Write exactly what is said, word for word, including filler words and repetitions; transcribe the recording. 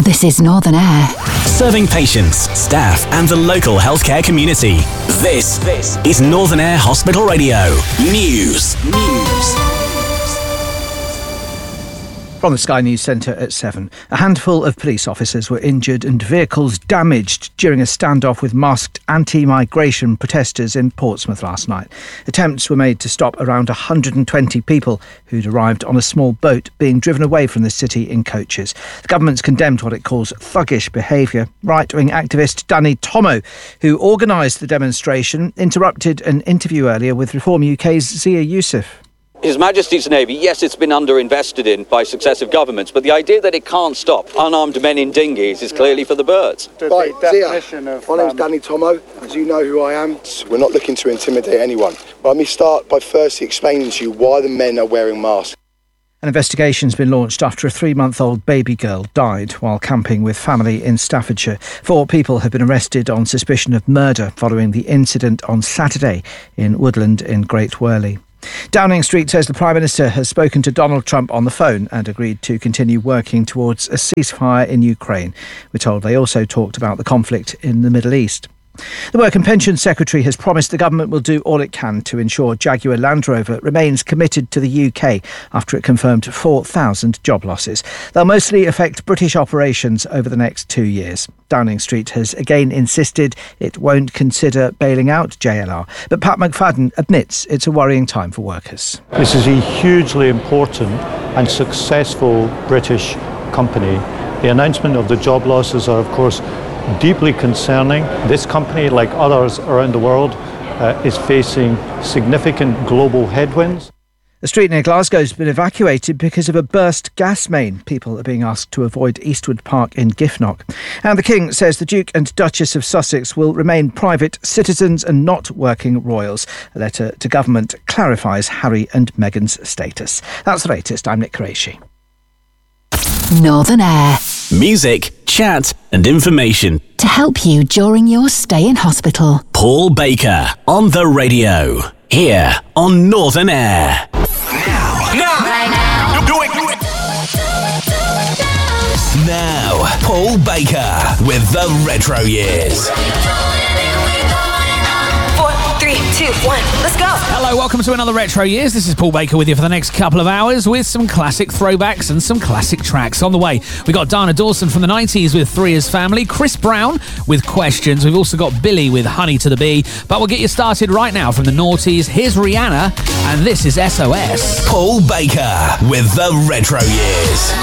This is Northern Air. Serving patients, staff and the local healthcare community. This, this is Northern Air Hospital Radio. News. News. From the Sky News Centre at seven. A handful of police officers were injured and vehicles damaged during a standoff with masked anti-migration protesters in Portsmouth last night. Attempts were made to stop around one hundred twenty people who'd arrived on a small boat being driven away from the city in coaches. The government's condemned what it calls thuggish behaviour. Right-wing activist Danny Tomo, who organised the demonstration, interrupted an interview earlier with Reform U K's Zia Youssef. His Majesty's Navy, yes, it's been underinvested in by successive governments, but the idea that it can't stop unarmed men in dinghies is clearly for the birds. Right, Zia, my name's Danny Tomo, as you know who I am. We're not looking to intimidate anyone. Let me start by firstly explaining to you why the men are wearing masks. An investigation's been launched after a three-month-old baby girl died while camping with family in Staffordshire. Four people have been arrested on suspicion of murder following the incident on Saturday in Woodland in Great Worley. Downing Street says the Prime Minister has spoken to Donald Trump on the phone and agreed to continue working towards a ceasefire in Ukraine. We're told they also talked about the conflict in the Middle East. The Work and Pensions Secretary has promised the government will do all it can to ensure Jaguar Land Rover remains committed to the U K after it confirmed four thousand job losses. They'll mostly affect British operations over the next two years. Downing Street has again insisted it won't consider bailing out J L R, but Pat McFadden admits it's a worrying time for workers. This is a hugely important and successful British company. The announcement of the job losses are, of course, deeply concerning. This company, like others around the world, uh, is facing significant global headwinds. A street near Glasgow has been evacuated because of a burst gas main. People are being asked to avoid Eastwood Park in Giffnock. And the King says the Duke and Duchess of Sussex will remain private citizens and not working royals. A letter to government clarifies Harry and Meghan's status. That's the latest. I'm Nick Qureshi. Northern Air. Music, chat and information. To help you during your stay in hospital. Paul Baker on the radio. Here on Northern Air. Now. Now. Right now. Do it. Do it. Now, Paul Baker with the Retro Years. Three, two, one, let's go. Hello, welcome to another Retro Years. This is Paul Baker with you for the next couple of hours with some classic throwbacks and some classic tracks. On the way, we got Dana Dawson from the nineties with Three as Family, Chris Brown with Questions. We've also got Billy with Honey to the Bee. But we'll get you started right now from the noughties. Here's Rihanna, and this is S O S. Paul Baker with the Retro Years.